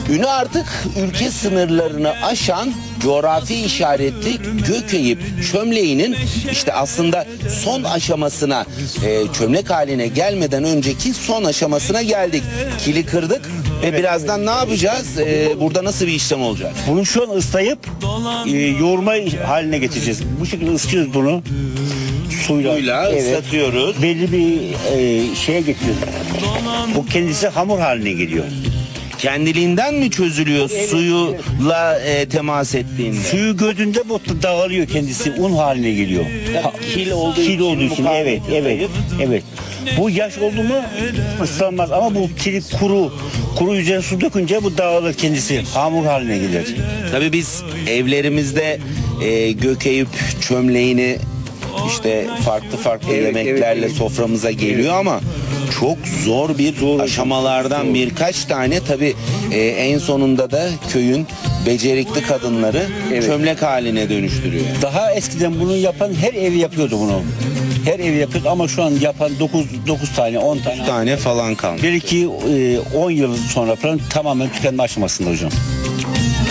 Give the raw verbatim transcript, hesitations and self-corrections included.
Ünü artık ülke sınırlarını aşan coğrafi işaretli Gökeyip çömleğinin işte aslında son aşamasına, e, çömlek haline gelmeden önceki son aşamasına geldik. Kili kırdık ve birazdan ne yapacağız? E, burada nasıl bir işlem olacak? Bunu şu an ıslayıp e, yoğurma haline getireceğiz. Bu şekilde ısıtıyoruz bunu. Suyla, Suyla ıslatıyoruz. Belli bir e, şeye getiriyoruz. Bu kendisi hamur haline geliyor. Kendiliğinden mi çözülüyor Evet, suyla e, temas ettiğinde? Suyu gördüğünde bu dağılıyor kendisi, un haline geliyor. Ha, kil olduğu kil için olduğu için, mukavemet evet, evet, zayıf. evet. Bu yaş oldu mu ıslanmaz ama bu kili kuru, kuru üzerine su dökünce bu dağılır kendisi, hamur haline gelir. Tabii biz evlerimizde e, Gökeyip çömleğini işte farklı farklı Evet, yemeklerle evet, evet. soframıza geliyor ama çok zor bir Zor, aşamalardan zor. birkaç tane tabii e, en sonunda da köyün becerikli kadınları Evet. çömlek haline dönüştürüyor. Daha eskiden bunu yapan her evi yapıyordu bunu. Her evi yapıyordu ama şu an yapan dokuz dokuz tane, on tane. Bir tane falan kalmış. Belki e, on yıl sonra falan tamamen tükenme aşamasında hocam.